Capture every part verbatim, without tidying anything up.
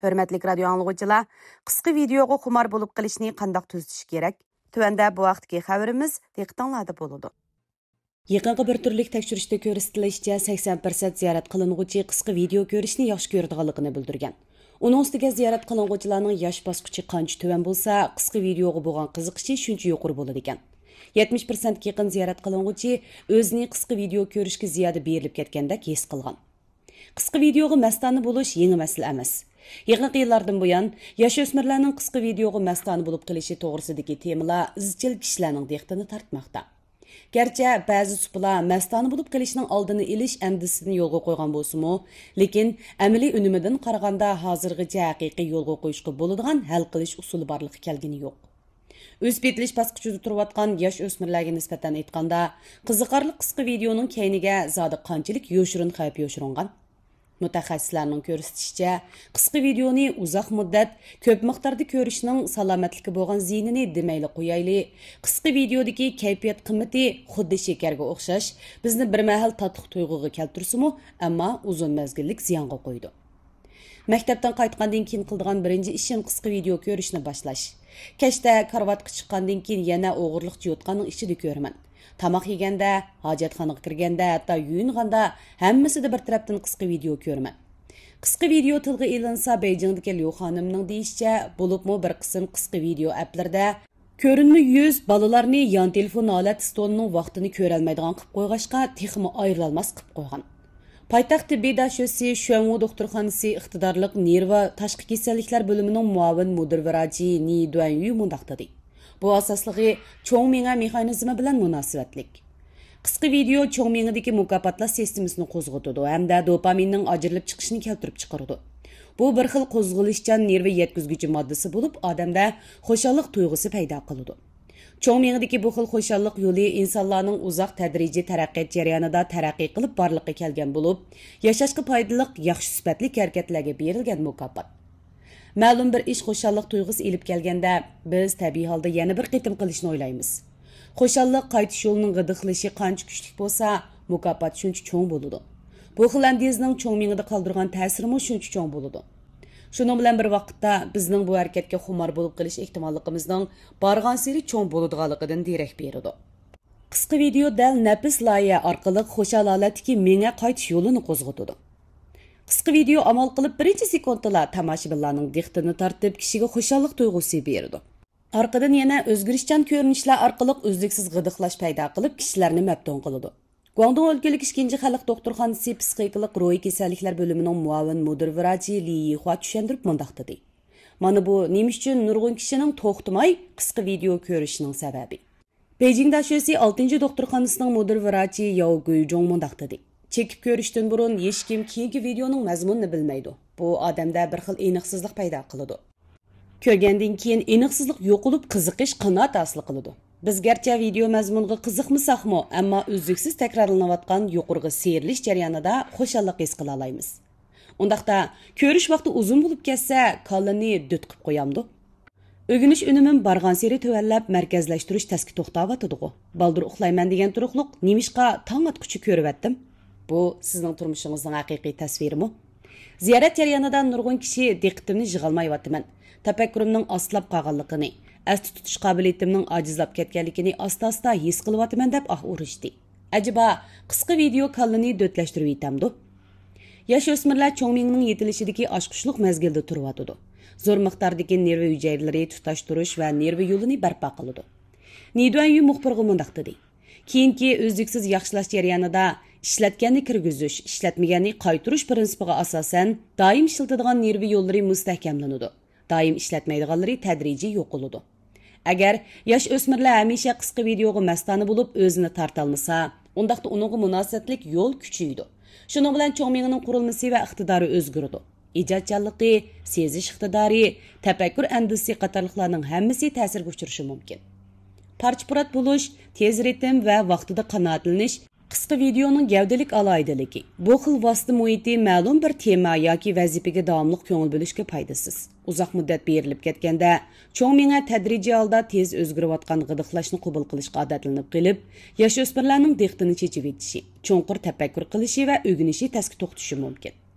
Hörmetlik radio anlıqçılar, qısqa videoga xumar bolup qilishni qandaq tuzitish kerak? Tövəndə bu vaqtdagi xəbərimiz diqqətinizdə boludu. Yaqinqi bir turlik tekshirishda ko'rsatilishicha sakson persent ziyorat qilinuvchi qisqa video ko'rishni yaxshi ko'radiganligini bildirgan. Uning ustiga ziyorat qilinuvchilarning yosh bosqichi qancha tuvan bo'lsa, qisqa videoga bo'lgan qiziqishi shuncha yuqori bo'ladi ekan. yetmish persent yaqin ziyorat qilinuvchi o'zini qisqa video ko'rishga ziyoda berilib ketgandek his qilgan. Qisqa videoga mastona bo'lish yangi masala emas. Yaqinqi yillardan buyon yosh o'smirlarning qisqa videoga mastona bo'lib qilishi to'g'risidagi temalar izchil kishilarning diqqatini tortmoqda. Gerçi ba'zi supalar mastona bo'lib qilishning oldini olish amdisini yo'lga qo'ygan bo'lsa-mu, lekin amaliy unumidan qaraganda hozirgacha haqiqiy yo'lga qo'yishga bo'ladigan hal qilish usuli borligi kelgani yo'q. O'z betilish bosqichida turayotgan yosh o'smirlarga nisbatan aytganda, qiziqarli qisqa videoning keyniga zodi qanchalik yoshirin xavf yoshiringan. Mutaxassislarning ko'rsatishicha, qisqa videoni uzoq muddat ko'p miqdorda ko'rishning salomatlikka bo'lgan ziyinini demayli qo'yayli. Qisqa videodagi kayfiyat qimmati xuddi shakarga o'xshash, bizni bir mahal tatliq tuyg'uga keltirsa-mu, ammo uzun mezgillik ziyonga qo'ydi. Maktabdan qaytgandan keyin qildigan birinchi ishim qisqa video ko'rishni boshlash. Kechda karvatga chiqqandan keyin yana o'g'irliqchi yotganning ichida ko'raman. Tamaq yeganda, hojatxonaga kirganda, hatto yuyinganda hammasida bir tarafdan qisqa video ko'raman. Qisqa video tilga ilinsa Beijingdagi Liu xonimning deyishicha, bo'libmi bir qism qisqa video applarda ko'rinma yuz bolalarni yon telefon holat stolining vaqtini ko'ra olmaydigan qilib qo'yg'ashqa texmi ayrilolmas qilib qo'ygan. Poytaxt tibbiy dashosi Shuanwu doktorxonasi iqtidorliq nerva tashqi kasalliklar bo'limining muavin mudir vrachi Ni Duanyu mundaq dedi. Bu asosligi cho'ng miya mexanizmi bilan munosabatlik. Qisqa video cho'ng miyadagi mukofotlash sistemasini qo'zg'atadi hamda dopaminning ajrilib chiqishini keltirib chiqaradi. Bu bir xil qo'zg'alishchan nerva yetkazuvchi moddasi bo'lib, odamda xushallik tuyg'usi paydo qiladi. Cho'ng miyadagi bu xil xushallik yo'li insonlarning uzoq tadrijiy taraqqiyot jarayonida taraqqiy qilib borliqqa kelgan bo'lib, yashashga foydali yaxshi sifatli harakatlarga berilgan mukofot. Ma'lum bir ish xushallik tuyg'usi elib kelganda, biz tabiiy holda yana bir qitim qilishni o'ylaymiz. Xushallik qaytish yo'lining g'idiqlishi qancha kuchli bo'lsa, mukofot shuncha cho'ng bo'ladi. Bu xil andizning cho'ng miyada qoldirgan ta'siri shuncha cho'ng bo'ladi. Shuning bilan bir vaqtda bizning bu harakatga xumor bo'lib qilish ehtimolligimizning borgan sari cho'ng bo'ladiganligidan derak beradi. Qisqa video dal nafs loyiha orqali xushal holatdagi miya qaytish yo'lini qo'zg'atadi. Qisqa video amal qilib birinchi sekundda tomoshabinlarning diqqatini tortib, kishiga xushallik tuyg'usi beradi. Orqadan yana o'zgarishchan ko'rinishlar orqali uzluksiz g'idiqlash paydo qilib, kishilarni maftun qiladi. Guangdong o'lkalik ikkinchi xalq doktorxonasi psixikalik ruhiy kasalliklar bo'limining muavin mudir vrachi Li Yihua tushuntirib mundaq dedi. Mana bu nima uchun nurg'un kishining to'xtamay qisqa video ko'rishining sababi. Beijing dashosi oltinchi doktorxonasining mudir vrachi Yao Guizhong mundaq dedi. Çekip ko'rishdan burun hech kim keyingi videoning mazmunini bilmaydi. Bu odamda bir xil aniqsizlik paydo qiladi. Ko'rgandan keyin aniqsizlik yo'qolib, qiziqish qanoat hosil qiladi. Biz garchi video mazmuniga qiziqmasaqmi, ammo uzluksiz takrorlanayotgan yuqorgi seyrilish jarayonida xushallik his qila olamiz. Undaqda ko'rish vaqti uzun bo'lib ketsa, kallani dut qilib qo'yamdi. O'g'inish unumim bargan seri tuvallab markazlashtirish taski to'xtayotdi-ku. Baldur uxlayman degan turuqliq nemishqa tong atquchi ko'rib Bu sizning turmushingizning haqiqiy tasvirimi? Ziyorat jarayonida nurg'un kishi diqqatimni yig'olmayapman. Tafakkurimning oslab qolganligini, asli tutish qobiliyatimning ojizlab ketganligini asta-asta his qilyapman deb ah urishdi. Ajiba qisqa video kallani do'tlashtirib yetamdi. Yosh o'smirlar cho'ng miyaning yetilishidagi oshqushliq mezgilda turyotdi. Zo'r miqdordagi nerv hujayralari tutashtirish va nerv yo'lini barpo qiladi. Niduanyu muxbirga mundaq dedi. Keyingi uzluksiz yaxshilash jarayonida ishlatganni kirgizish, ishlatmaganni qaytarish prinsipiga asosan doim ishlatadigan nerv yo'llari mustahkamlanadi. Doim ishlatmaydiganlari tadrijiy yo'qoladi. Agar yosh o'smirlar hamisha qisqa videoga mastona bo'lib o'zini tortolmasa, undaqda uningga munosabatlik yo'l kuchaydi. Shuning bilan cho'ng miyaning qurilmasi va iqtidori o'zgaradi. Ijodchanligi, sezish iqtidori, tafakkur andisi qatorliqlarning hammasi ta'sirga uchrashi mumkin. Parcha-purat bo'lish, tez ritm va vaqtida qanoatlanish qisqa videoning gavdalik aloydaligi. Bu xil vosita muhiti ma'lum bir tema yoki vazifaga davomli ko'ngil bo'lishga foydasiz. Uzoq muddat berilib ketganda, cho'ng miya tadrijiy holda tez o'zgarayotgan g'idiqlashni qabul qilishga odatlanib qilib, yosh o'smirlarning diqqatini chechib etishi, cho'nqur tafakkur qilishi va o'rganishi taski to'xtashi mumkin.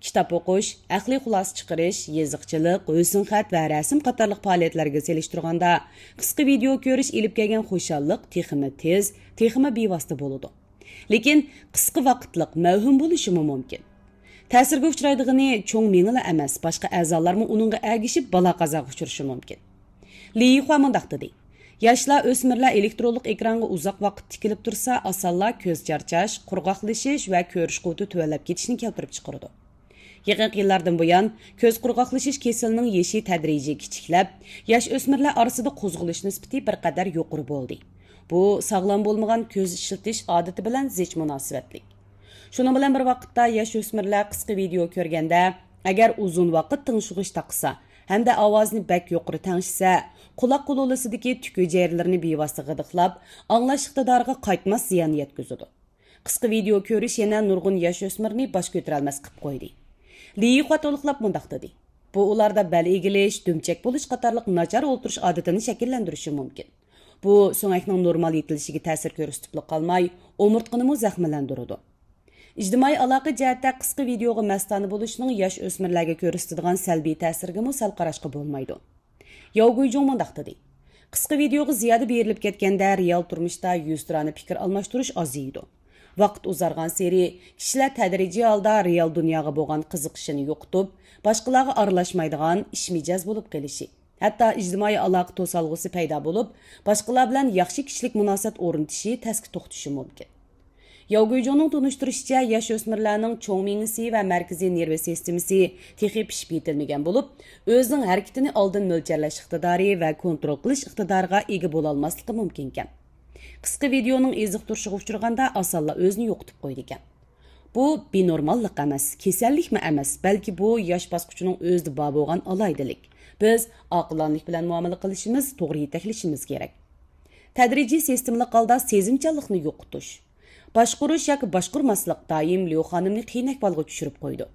kitob o'qish, aqliy xulosa chiqarish, yoziqchilik, husn xat va rasm qatorliq faoliyatlarga selishtirganda qisqa video ko'rish ilib kelgan xushalliq texmi tez, texmi bevosita bo'ladi. Lekin qisqa vaqtliq mavhum bo'lishi mumkin. Ta'sirga uchraydigani cho'ng mingila emas, boshqa a'zolarmi uningga agishib balo qazoga uchrashi mumkin. Li Yixua mundaq dedi: Yoshlar, o'smirlar elektronlik ekranga uzoq vaqt tikilib tursa, osonla ko'z charchash, qurg'oqlashish va ko'rish quti tuvalab ketishni keltirib chiqaradi. Yaqin yillardan buyon ko'z qurg'oqlashish kasalining yeshi tadrijiy kichiklab, yosh o'smirlar orasida qo'zg'alish nisbati bir qadar yuqori bo'ldi. Bu sog'lom bo'lmagan ko'z ishlatish odati bilan zich munosabatlik. Shuning bilan bir vaqtda yosh o'smirlar qisqa video ko'rganda, agar uzun vaqt tingshug'ish taqsa hamda ovozni bak yuqori tangshisa, quloq qululasidagi tük hujayralarni bevosita g'idiqlab, anglash iqtidoriga qaytmas ziyon yetkazadi. Qisqa video ko'rish yana nurg'un yosh o'smirni bosh ko'tara olmas qilib qo'ydi. Li Yixua to'liqlab mundaq dedi: Bu ularda bal egilish, dumchak bo'lish qatorliq nachar o'ltirish odatini shakllantirishi mumkin. Bu so'ngakning normal yetilishiga ta'sir ko'rsatib qolmay, umurtqani zaxmlantiradi. İjtimoiy aloqa jihatda qisqa videoga mastona bo'lishning yosh o'smirlarga ko'rsatadigan salbiy ta'siriga sal qarashga bo'lmaydi. Yao Guizhong mundaq dedi: Qisqa videoga ziyoda berilib ketganda real turmushda yuzturani fikr almashtirish ozaydi. Vaqt uzargan seri kishilar tadrijiy holda real dunyoga bo'lgan qiziqishini yo'qotib, boshqalarga aralashmaydigan ishmijoz bo'lib qolishi, hatto ijtimoiy aloqa to'solg'usi paydo bo'lib, boshqalar bilan yaxshi kishilik munosabat o'rnatishi tasga to'xtishi mumkin. Yao Guizhongning tunishtirishicha, yosh o'smirlarning cho'ng miyasi va markaziy nerv sistemasi texi pishib yetilmagan bo'lib, o'zining harakatini oldin mo'ljallash iqtidori va kontrol qilish iqtidoriga ega bo'la olmasligi mumkin ekan. Qisqa videoning eziq turishiga uchraganda osonla o'zini yo'qotib qo'ydi ekan. Bu benormallik emas, kasallikmi emas, balki bu yosh bosqichining o'zida bor bo'lgan alaydilik. Biz oqilonlik bilan muomala qilishimiz, to'g'ri yetaklashimiz kerak. Tadrijiy sistemli holda sezimchanlikni yo'qotish, boshqurish yoki boshqurmaslik doim Liu xonimni qiyin ahvolga tushirib qo'ydi.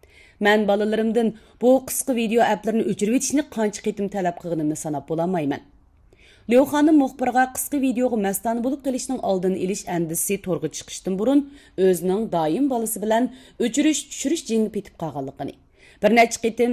Men bolalarimdan bu qisqa video applarni o'chirib etishni qancha qitim talab qilganimni sanab bo'lolmayman. Liu xonim muxbirga qisqa videoga mastona bo'lib qolishning oldini olish andisi to'rga chiqishdan burun o'zining doim bolasi bilan o'chirish tushirish jingi petib qolganligini, bir necha qitim